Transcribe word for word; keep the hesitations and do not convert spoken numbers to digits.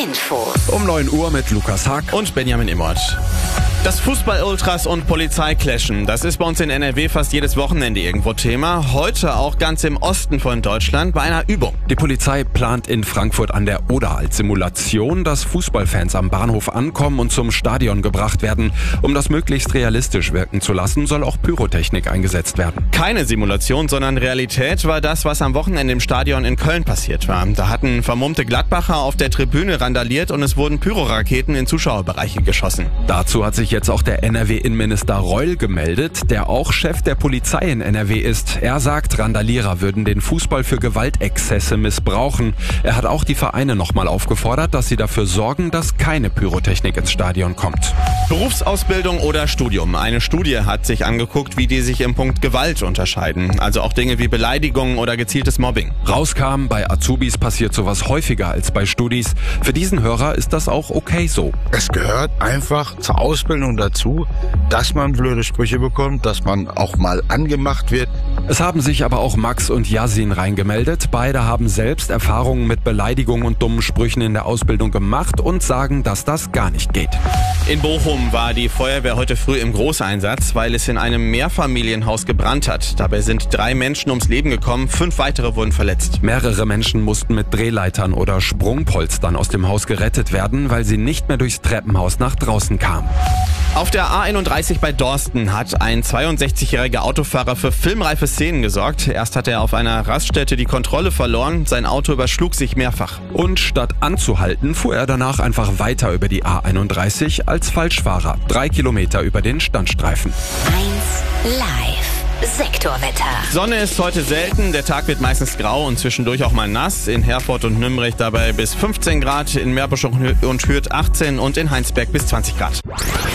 Infos. Um neun Uhr mit Lukas Hack und Benjamin Immert. Das Fußball-Ultras und Polizei clashen. Das ist bei uns in N R W fast jedes Wochenende irgendwo Thema. Heute auch ganz im Osten von Deutschland bei einer Übung. Die Polizei plant in Frankfurt an der Oder als Simulation, dass Fußballfans am Bahnhof ankommen und zum Stadion gebracht werden. Um das möglichst realistisch wirken zu lassen, soll auch Pyrotechnik eingesetzt werden. Keine Simulation, sondern Realität war das, was am Wochenende im Stadion in Köln passiert war. Da hatten vermummte Gladbacher auf der Tribüne randaliert und es wurden Pyroraketen in Zuschauerbereiche geschossen. Dazu hat sich jetzt auch der N R W-Innenminister Reul gemeldet, der auch Chef der Polizei in N R W ist. Er sagt, Randalierer würden den Fußball für Gewaltexzesse missbrauchen. Er hat auch die Vereine nochmal aufgefordert, dass sie dafür sorgen, dass keine Pyrotechnik ins Stadion kommt. Berufsausbildung oder Studium. Eine Studie hat sich angeguckt, wie die sich im Punkt Gewalt unterscheiden. Also auch Dinge wie Beleidigungen oder gezieltes Mobbing. Rauskam, bei Azubis passiert sowas häufiger als bei Studis. Für diesen Hörer ist das auch okay so. Es gehört einfach zur Ausbildung dazu, dass man blöde Sprüche bekommt, dass man auch mal angemacht wird. Es haben sich aber auch Max und Yasin reingemeldet. Beide haben selbst Erfahrungen mit Beleidigungen und dummen Sprüchen in der Ausbildung gemacht und sagen, dass das gar nicht geht. In Bochum war die Feuerwehr heute früh im Großeinsatz, weil es in einem Mehrfamilienhaus gebrannt hat. Dabei sind drei Menschen ums Leben gekommen, fünf weitere wurden verletzt. Mehrere Menschen mussten mit Drehleitern oder Sprungpolstern aus dem Haus gerettet werden, weil sie nicht mehr durchs Treppenhaus nach draußen kamen. Auf der A einunddreißig bei Dorsten hat ein zweiundsechzigjähriger Autofahrer für filmreife Szenen gesorgt. Erst hat er auf einer Raststätte die Kontrolle verloren, sein Auto überschlug sich mehrfach. Und statt anzuhalten, fuhr er danach einfach weiter über die A einunddreißig als Falschfahrer. Drei Kilometer über den Standstreifen. eins live Sektorwetter. Sonne ist heute selten, der Tag wird meistens grau und zwischendurch auch mal nass. In Herford und Nürnberg dabei bis fünfzehn Grad, in Meerbusch und Hürth achtzehn und in Heinsberg bis zwanzig Grad.